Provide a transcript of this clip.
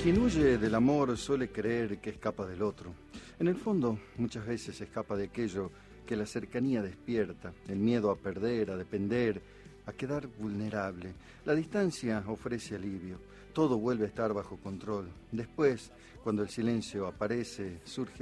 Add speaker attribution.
Speaker 1: Quien huye del amor suele creer que escapa del otro. En el fondo, muchas veces escapa de aquello que la cercanía despierta, el miedo a perder, a depender, a quedar vulnerable. La distancia ofrece alivio, todo vuelve a estar bajo control. Después, cuando el silencio aparece, surge